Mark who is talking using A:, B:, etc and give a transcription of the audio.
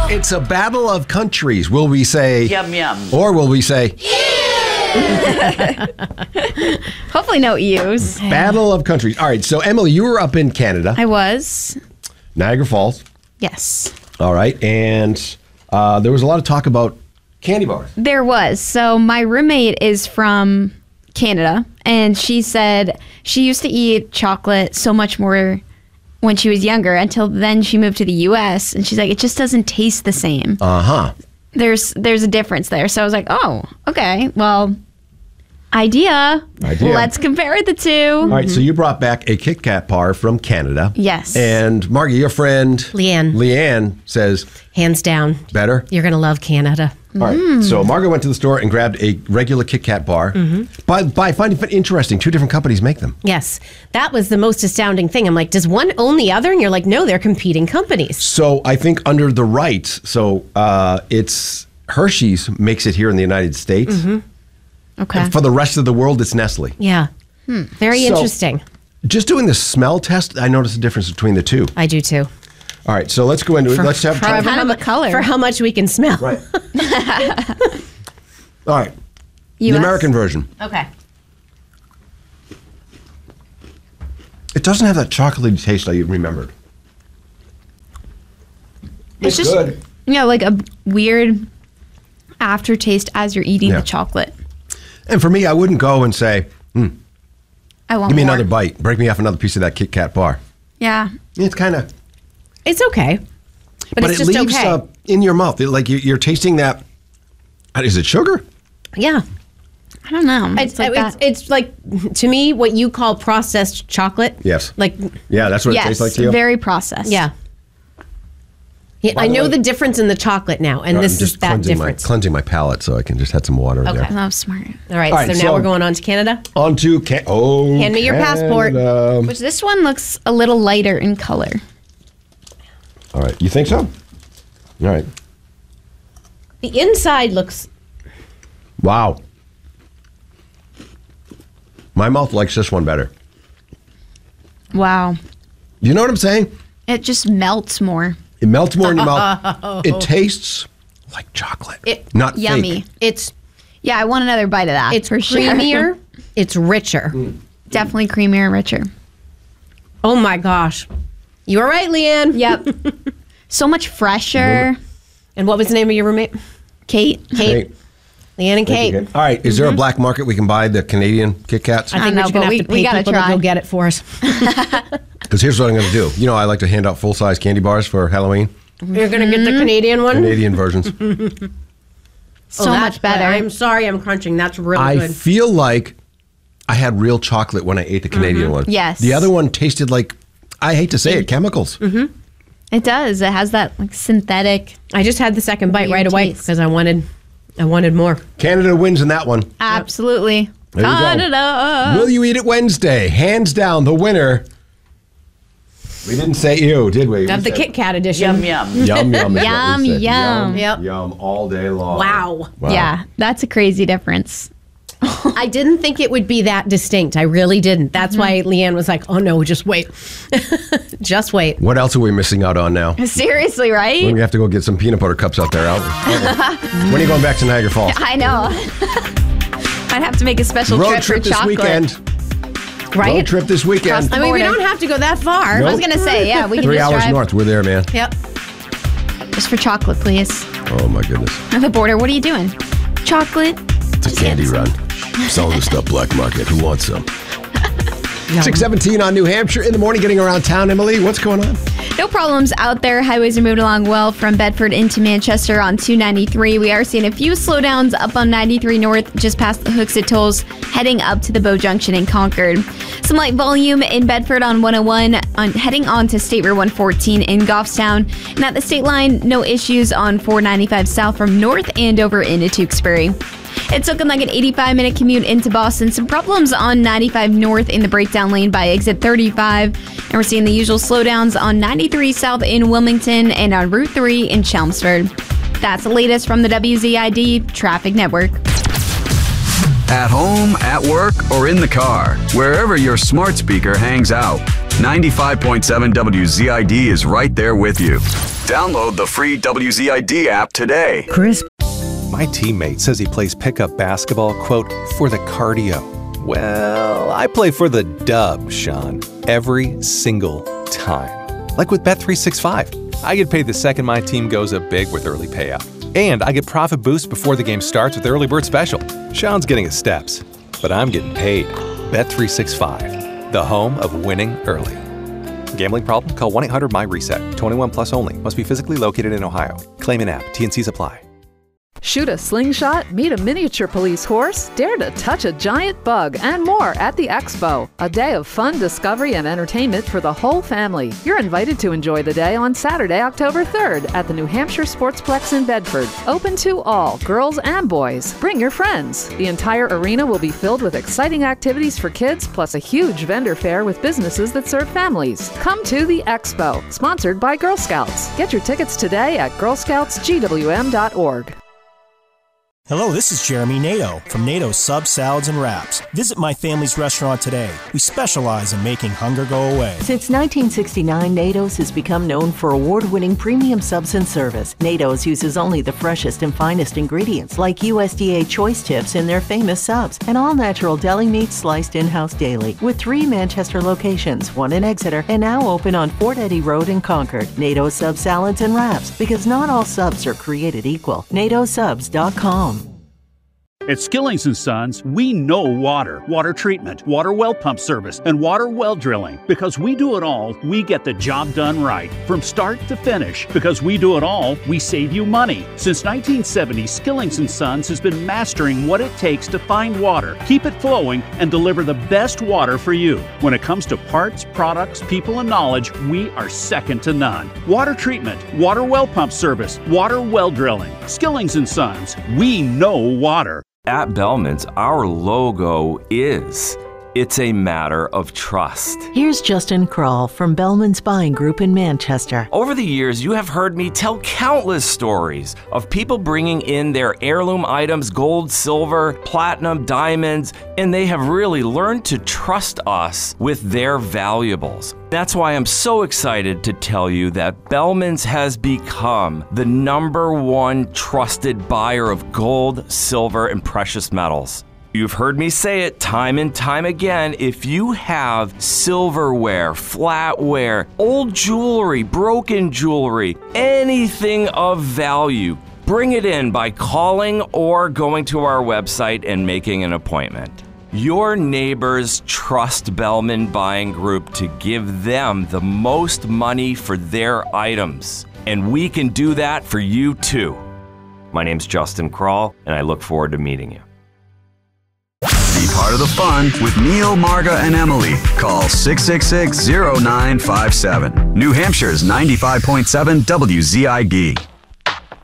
A: It's a battle of countries. Will we say
B: Yum, yum.
A: Or will we say
C: Hopefully no ews.
A: battle of countries? All right. So, Emily, you were up in Canada,
C: I was.
A: Niagara Falls.
C: Yes.
A: All right. And there was a lot of talk about candy bars.
C: There was. So my roommate is from Canada, and she said she used to eat chocolate so much more when she was younger until then she moved to the U.S., and she's like, it just doesn't taste the same.
A: Uh-huh.
C: There's a difference there. So I was like, oh, okay, well, idea. Let's compare the two.
A: All right, so you brought back a Kit Kat bar from Canada.
C: Yes.
A: And Margie, your friend Leanne says
D: Hands down.
A: better.
D: You're going to love Canada.
A: All right, so Margaret went to the store and grabbed a regular Kit Kat bar. By finding it interesting, two different companies make them.
D: Yes. That was the most astounding thing. I'm like, does one own the other? And you're like, no, they're competing companies.
A: So I think under the rights, it's Hershey's makes it here in the United States.
C: Okay.
A: And for the rest of the world, it's Nestle.
D: Yeah. Very
A: So-
D: interesting.
A: Just doing the smell test, I noticed a difference between the two.
D: I do too.
A: All right, so let's go into it. Let's have
C: kind of a color.
D: For how much we can smell.
A: Right. All right. The
C: US?
A: American version.
D: Okay.
A: It doesn't have that chocolatey taste I remembered.
C: It's just
A: good.
C: like a weird aftertaste as you're eating
A: Yeah.
C: the chocolate.
A: And for me, I wouldn't go and say,
C: I want
A: give me
C: more.
A: another bite. Break me off another piece of that Kit Kat bar.
C: Yeah.
A: It's kind of...
D: It's okay. But it's
A: it
D: just
A: leaves
D: okay.
A: in your mouth. You're tasting that... Is it sugar?
D: Yeah.
C: I don't know.
D: It's like, to me, what you call processed chocolate.
A: Yes.
D: Like,
A: Yeah, that's what it
C: yes,
A: tastes like to you?
C: very processed.
D: yeah. Yeah,
A: By
D: I
A: the
D: know
A: way-
D: the difference in the chocolate now, and
A: I'm
D: this
A: just
D: is that
A: cleansing
D: difference.
A: cleansing my palate so I can just add some water in
D: Okay.
A: there.
C: Oh, smart.
D: All right,
A: All right,
D: so
A: so-
D: now we're going on to Canada.
A: On to...
D: Hand me your passport.
A: Canada.
C: Which this one looks a little lighter in color.
A: All right, you think so? All right.
D: The inside looks...
A: Wow. My mouth likes this one better.
C: Wow.
A: You know what I'm saying?
C: It just melts more.
A: It melts more in your mouth. It tastes like chocolate. Not
C: Yummy.
A: fake.
D: It's
C: Yeah, I want another bite of that.
D: it's
C: for sure.
D: creamier. It's richer.
C: Definitely creamier and richer.
D: Oh my gosh. You were right, Leanne.
C: Yep. So much fresher.
D: And what was the name of your roommate?
C: Kate.
A: Hey,
D: Leanne and Kate.
A: all right, is there a black market we can buy the Canadian Kit Kats?
D: I
C: I
D: think
C: don't
D: we're
C: know,
D: just going
C: but
D: to have to
C: we
D: pay
C: gotta
D: people to
C: try.
D: go get it for us.
A: Because here's what I'm going to do. You know, I like to hand out full-size candy bars for Halloween.
D: You're going to get the Canadian one?
A: Canadian versions.
C: So
D: that's
C: much better.
D: good. I'm sorry I'm crunching. That's really
A: I
D: good.
A: feel like I had real chocolate when I ate the Canadian one.
C: Yes.
A: The other one tasted like, I hate to say it, chemicals.
C: It does. It has that like synthetic.
D: I just had the second bite
C: Weird
D: right away
C: taste.
D: because I wanted more.
A: Canada wins in that one.
C: Absolutely.
A: There you go.
C: Canada.
A: Will you eat it Wednesday? Hands down, the winner. We didn't say ew, did we?
D: Of the Kit Kat edition.
B: Yum, yum.
A: Yum, yum. is what we
C: Yum,
A: said.
C: yum.
D: Yep.
A: Yum all day long.
D: Wow.
C: Yeah, that's a crazy difference.
D: I didn't think it would be that distinct. I really didn't. That's why Leanne was like, oh no, just wait. Just wait.
A: What else are we missing out on now?
C: Seriously, right?
A: We have to go get some peanut butter cups out there. When are you going back to Niagara Falls?
C: I know. I'd have to make a special
A: Road
C: trip
A: trip
C: for
A: this
C: chocolate.
A: weekend.
D: Right?
A: Road trip this weekend.
C: the
D: I mean, we
C: border.
D: don't have to go that far.
A: Nope.
C: I was gonna say, yeah, we can
A: 3
C: just
A: hours
C: drive
A: north. We're there, man.
D: Yep.
C: just for chocolate, please.
A: Oh, my goodness.
C: At the border, what are you doing? Chocolate.
A: It's a candy run. Selling the stuff black market. Who wants some? 6:17 on New Hampshire in the morning, getting around town. Emily, what's going on?
C: No problems out there. Highways are moving along well from Bedford into Manchester on 293. We are seeing a few slowdowns up on 93 North, just past the Hooksett Tolls, heading up to the Bow Junction in Concord. Some light volume in Bedford on 101, heading on to State Road 114 in Goffstown. And at the state line, no issues on 495 south from North Andover into Tewksbury. It's looking like an 85-minute commute into Boston. Some problems on 95 North in the breakdown lane by exit 35. And we're seeing the usual slowdowns on 93 South in Wilmington and on Route 3 in Chelmsford. That's the latest from the WZID Traffic Network.
E: At home, at work, or in the car, wherever your smart speaker hangs out.
B: 95.7 WZID is right there with you. Download the free WZID app today.
E: Chris.
F: My teammate says he plays pickup basketball, quote, for the cardio. Well, I play for the dub, Sean, every single time. Like with Bet365. I get paid the second my team goes up big with early payout. And I get profit boost before the game starts with Early Bird Special. Sean's getting his steps, but I'm getting paid. Bet365, the home of winning early. Gambling problem? Call 1-800-MY-RESET. 21 plus only. Must be physically located in Ohio. Claim in app. T&Cs apply.
G: Shoot a slingshot, meet a miniature police horse, dare to touch a giant bug, and more at the Expo. A day of fun, discovery, and entertainment for the whole family. You're invited to enjoy the day on Saturday, October 3rd at the New Hampshire Sportsplex in Bedford. Open to all, girls and boys. Bring your friends. The entire arena will be filled with exciting activities for kids, plus a huge vendor fair with businesses that serve families. Come to the Expo, sponsored by Girl Scouts. Get your tickets today at girlscoutsgwm.org.
H: Hello, this is Jeremy Nato from Nato's Subs, Salads, and Wraps. Visit my family's restaurant today. We specialize in making hunger go away.
E: Since 1969, Nato's has become known for award-winning premium subs and service. Nato's uses only the freshest and finest ingredients, like USDA choice tips in their famous subs, and all-natural deli meat sliced in-house daily. With 3 Manchester locations, 1 in Exeter, and now open on Fort Eddy Road in Concord. Nato's Subs, Salads, and Wraps, because not all subs are created equal. NatoSubs.com.
I: At Skillings & Sons, we know water treatment, water well pump service, and water well drilling. Because we do it all, we get the job done right, from start to finish. Because we do it all, we save you money. Since 1970, Skillings & Sons has been mastering what it takes to find water, keep it flowing, and deliver the best water for you. When it comes to parts, products, people, and knowledge, we are second to none. Water treatment, water well pump service, water well drilling. Skillings & Sons, we know water.
J: At Bellman's, our logo is, it's a matter of trust.
E: Here's Justin Kroll from Bellman's Buying Group in Manchester.
J: Over the years, you have heard me tell countless stories of people bringing in their heirloom items, gold, silver, platinum, diamonds, and they have really learned to trust us with their valuables. That's why I'm so excited to tell you that Bellman's has become the #1 trusted buyer of gold, silver, and precious metals. You've heard me say it time and time again. If you have silverware, flatware, old jewelry, broken jewelry, anything of value, bring it in by calling or going to our website and making an appointment. Your neighbors trust Bellman Buying Group to give them the most money for their items. And we can do that for you too. My name's Justin Kroll, and I look forward to meeting you.
B: Be part of the fun with Neil, Marga, and Emily. Call 666-0957. New Hampshire's 95.7 WZID.